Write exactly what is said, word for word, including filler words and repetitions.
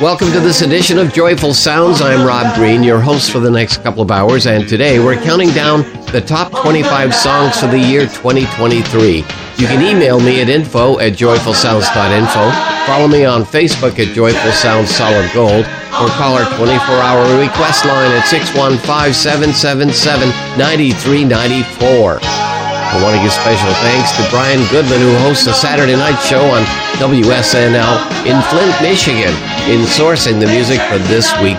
Welcome to this edition of Joyful Sounds. I'm Rob Green, your host for the next couple of hours, and today we're counting down the top twenty-five songs for the year twenty twenty-three. You can email me at info at joyful sounds dot info, follow me on Facebook at Joyful Sounds Solid Gold, or call our twenty-four hour request line at six one five, seven seven seven, nine three nine four. I want to give special thanks to Brian Goodman, who hosts a Saturday night show on W S N L in Flint, Michigan, in sourcing the music for this week's